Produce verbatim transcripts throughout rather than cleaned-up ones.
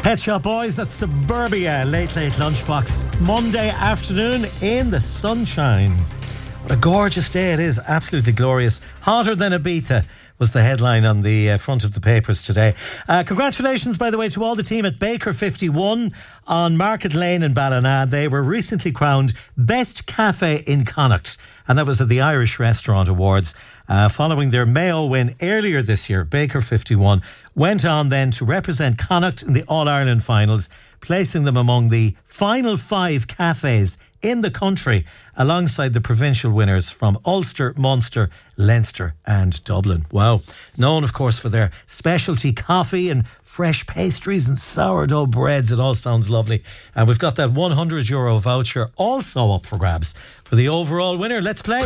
Pet Shop Boys, that's Suburbia, Late Late Lunchbox. Monday afternoon in the sunshine. What a gorgeous day it is, absolutely glorious. Hotter than Ibiza was the headline on the uh, front of the papers today. Uh, congratulations, by the way, to all the team at Baker fifty-one on Market Lane in Ballina. They were recently crowned Best Cafe in Connacht, and that was at the Irish Restaurant Awards. Uh, following their Mayo win earlier this year, Baker fifty-one went on then to represent Connacht in the All-Ireland finals, placing them among the final five cafes in the country, alongside the provincial winners from Ulster, Munster, Leinster and Dublin. Wow. Known, of course, for their specialty coffee and fresh pastries and sourdough breads. It all sounds lovely. And we've got that one hundred euro voucher also up for grabs for the overall winner. Let's play.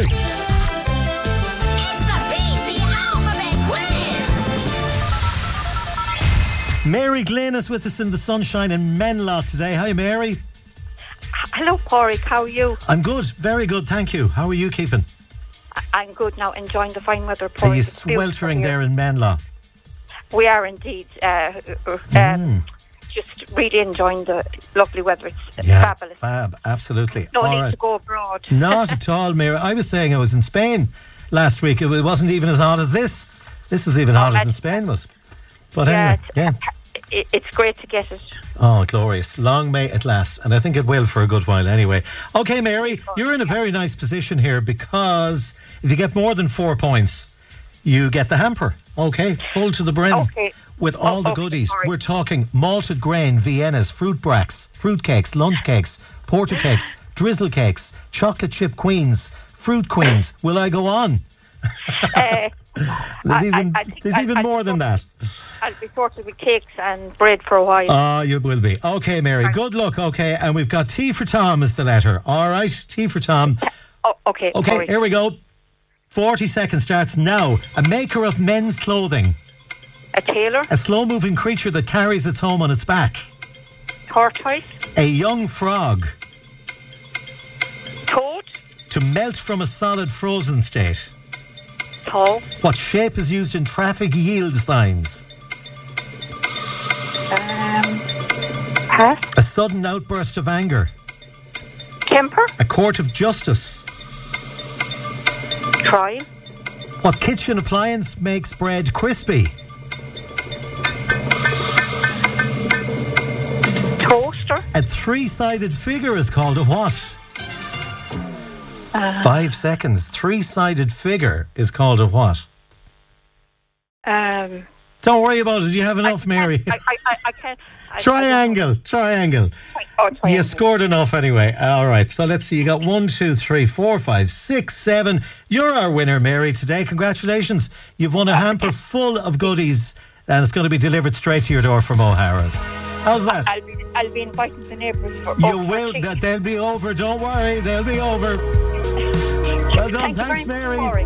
Mary Glynn is with us in the sunshine in Menla today. Hi, Mary. Hello, Pádraig. How are you? I'm good. Very good, thank you. How are you keeping? I'm good now, enjoying the fine weather, Pádraig. Are you sweltering there in Menla? We are indeed. Uh, uh, Mm. um, just really enjoying the lovely weather. It's Yeah, fabulous. fab, absolutely. No All need right. to go abroad. Not at all, Mary. I was saying I was in Spain last week. It wasn't even as hot as this. This is even Oh, hotter than that's- Spain was. But yeah, anyway, it's, yeah. it, it's great to get it. Oh, glorious. Long may it last. And I think it will for a good while anyway. Okay, Mary, you're in a very nice position here, because if you get more than four points, you get the hamper. Okay, full to the brim. Okay. With all Oh, the okay, goodies. sorry. We're talking malted grain, Viennas, fruit bracks, fruit cakes, lunch cakes, porter cakes, drizzle cakes, chocolate chip queens, fruit queens. Will I go on? Uh, There's I- even, I- I think there's I- even I more than that. I'll be sorted with cakes and bread for a while. Ah, you will be. Okay, Mary, good luck. Okay, and we've got T for Tom is the letter. All right, T for Tom. oh, okay. Okay, sorry. here we go. forty seconds starts now. A maker of men's clothing. A tailor, A slow-moving creature that carries its home on its back. tortoise, A young frog. toad, To melt from a solid frozen state. tall, What shape is used in traffic yield signs? um, pass, A sudden outburst of anger. temper, A court of justice. trial, What kitchen appliance makes bread crispy? toaster, A three-sided figure is called a what? Uh. Five seconds. Three-sided figure is called a what? um, Don't worry about it. You have enough, Mary. I, I, I, I can't. I, Triangle. Triangle. I don't know. Oh, You triangle. scored enough anyway. All right. So let's see. You got one, two, three, four, five, six, seven. You're our winner, Mary, today. Congratulations. You've won a hamper full of goodies, and it's going to be delivered straight to your door from O'Hara's. How's that? I'll be, I'll be inviting the neighbours for. You oh, for will. tea. That They'll be over. Don't worry. They'll be over. Well done. Thank you Thanks, very much, Mary. Corey.